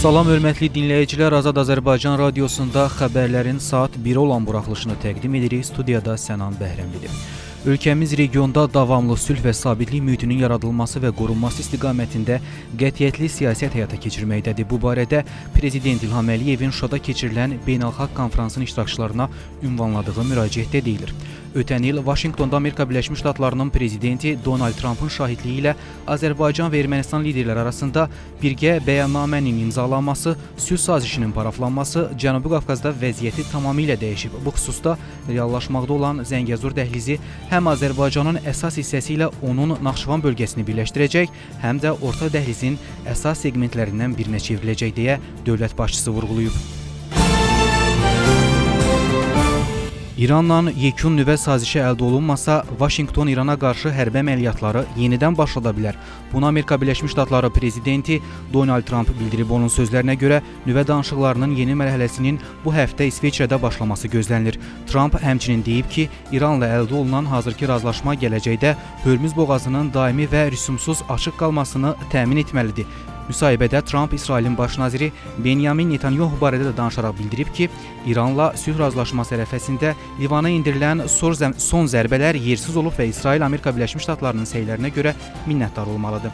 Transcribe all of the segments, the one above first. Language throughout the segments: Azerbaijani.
Salam hörmətli dinləyicilər, Azad Azərbaycan radiosunda xəbərlərin saat 1 olan buraxılışını təqdim edirik. Studiyada Sənan Bəhrəmlidir. Ölkəmiz regionda davamlı sülh və sabitlik mühitinin yaradılması və qorunması istiqamətində qətiyyətli siyasət həyata keçirməkdədir. Bu barədə Prezident İlham Əliyevin Şuşada keçirilən beynəlxalq konfransın iştirakçılarına ünvanladığı müraciətdə deyilir. Ötən il Vaşinqtonda Amerika Birləşmiş Ştatlarının prezidenti Donald Trumpın şahidliyi ilə Azərbaycan və Ermənistan liderləri arasında birgə bəyannamənin imzalanması, sülh sazişinin paraflanması Cənubi Qafqazda vəziyyəti tamamilə dəyişib. Bu xüsusda reallaşmaqda olan Zəngəzur dəhlizi həm Azərbaycanın əsas hissəsi ilə onun Naxçıvan bölgəsini birləşdirəcək, həm də Orta dəhlizin əsas segmentlərindən birinə çevriləcək deyə dövlət başçısı vurğulayıb. İranla yekun nüvə sazişi əldə olunmasa, Vaşinqton İrana qarşı hərbi əməliyyatları yenidən başlada bilər. Bunu Amerika Birləşmiş Ştatları prezidenti Donald Trump bildirib. Onun sözlərinə görə nüvə danışıqlarının yeni mərhələsinin bu həftə İsveçrədə başlaması gözlənilir. Trump həmçinin deyib ki, İranla əldə olunan hazırki razılaşma gələcəkdə Hörmüz boğazının daimi və rüsumsuz açıq qalmasını təmin etməlidir. Müsahibədə Trump İsrailin baş naziri Benyamin Netanyahu barədə də danışaraq bildirib ki, İranla sülh razılaşması ərəfəsində Livana endirilən son zərbələr yersiz olub və İsrail Amerika Birləşmiş Ştatlarının səylərinə görə minnətdar olmalıdır.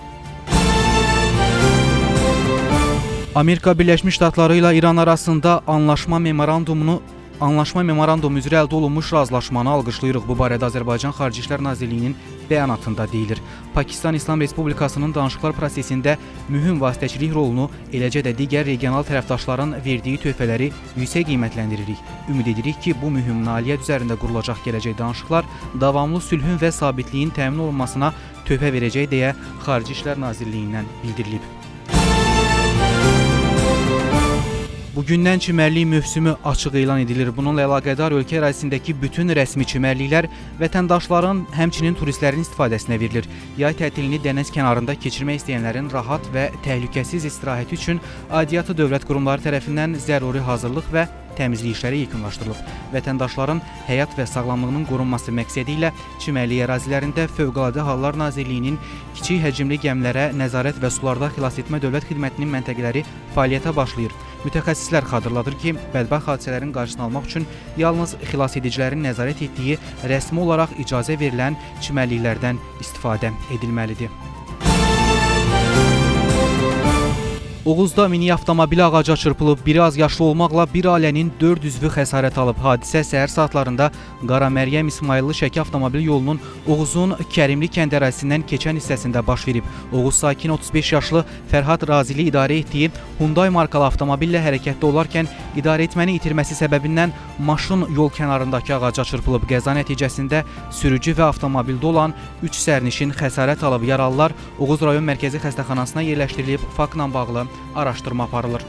Amerika Birləşmiş Ştatları ilə İran arasında anlaşma memorandumu üzrə əldə olunmuş razılaşmanı alqışlayırıq. Bu barədə Azərbaycan Xarici İşlər Nazirliyinin bəyanatında deyilir. Pakistan İslam Respublikasının danışıqlar prosesində mühüm vasitəçilik rolunu, eləcə də digər regional tərəfdaşların verdiyi töhfələri yüksək qiymətləndiririk. Ümid edirik ki, bu mühüm nailiyyət üzərində qurulacaq gələcək danışıqlar davamlı sülhün və sabitliyin təmin olunmasına töhfə verəcək deyə Xarici İşlər Nazirliyindən bildirilib. Bugündən çimərlik mövsümü açıq elan edilir. Bununla əlaqədar ölkə ərazisindəki bütün rəsmi çimərliklər vətəndaşların, həmçinin turistlərin istifadəsinə verilir. Yay tətilini dəniz kənarında keçirmək istəyənlərin rahat və təhlükəsiz istirahəti üçün aidiyyatı dövlət qurumları tərəfindən zəruri hazırlıq və təmizlik işləri yekunlaşdırılıb. Vətəndaşların həyat və sağlamlığının qorunması məqsədi ilə çimərlik ərazilərində Fövqəladə Hallar Nazirliyinin kiçik həcmli gəmilərə nəzarət və sularda xilasetmə dövlət xidmətinin məntəqələri fəaliyyətə başlayır. Mütəxəssislər xatırladır ki, bədbəxt hadisələrin qarşısını almaq üçün yalnız xilasedicilərin nəzarət etdiyi rəsmi olaraq icazə verilən çimərliklərdən istifadə edilməlidir. Oğuzda mini avtomobil ağaca çırpılıb, biri az yaşlı olmaqla bir ailənin 4 üzvü xəsarət alıb. Hadisə səhər saatlarında Qara Məryəm İsmayıllı Şəki avtomobil yolunun Oğuzun Kərimli kənd ərazisindən keçən hissəsində baş verib. Oğuz sakini 35 yaşlı Fərhad Razili idarə etdiyi Hyundai markalı avtomobillə hərəkətdə olarkən idarəetməni itirməsi səbəbindən maşın yol kənarındakı ağaca çırpılıb. Qəza nəticəsində sürücü və avtomobildə olan 3 sərnişin xəsarət alıb. Yaralılar Oğuz rayon mərkəzi xəstəxanasına yerləşdirilib, faktla bağlı araşdırma aparılır.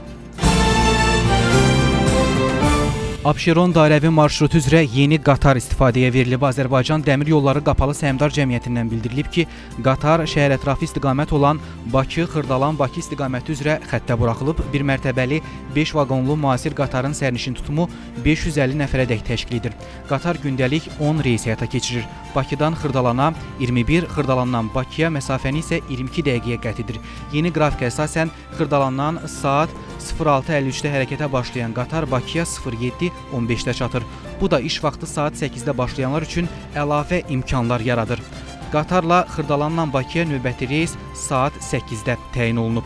Abşeron dairəvi marşrutu üzrə yeni qatar istifadəyə verilib. Azərbaycan Dəmir Yolları Qapalı Səhmdar Cəmiyyətindən bildirilib ki, qatar şəhər ətrafı istiqamət olan Bakı-Xırdalan-Bakı istiqaməti üzrə xəttə buraxılıb. Bir mərtəbəli 5 vaqonlu müasir qatarın sərnişin tutumu 550 nəfərədək təşkil edir. Qatar gündəlik 10 reys həyata keçirir. Bakıdan Xırdalana 21, Xırdalandan Bakıya məsafəni isə 22 dəqiqəyə qət edir. Yeni qrafikə əsasən Xırdalandan saat 06:53-də hərəkətə başlayan qatar Bakıya 07:15-də çatır. Bu da iş vaxtı saat 8-də başlayanlar üçün əlavə imkanlar yaradır. Qatarla Xırdalandan Bakıya növbəti reys saat 8-də təyin olunub.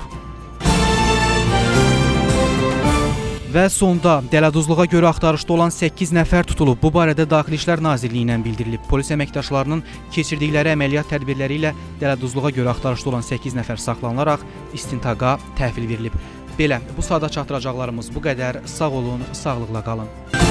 Və sonda dələduzluğa görə axtarışda olan 8 nəfər tutulub. Bu barədə Daxili İşlər Nazirliyindən bildirilib. Polis əməkdaşlarının keçirdikləri əməliyyat tədbirləri ilə dələduzluğa görə axtarışda olan 8 nəfər saxlanılaraq istintaqa təhvil verilib. Belə, bu saata çatdıracaqlarımız bu qədər. Sağ olun, sağlıqla qalın.